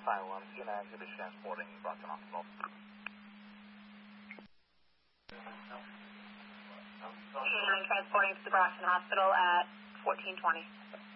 Asylum, United is transporting Brockton Hospital. I'm transporting to the Brockton Hospital at 1420.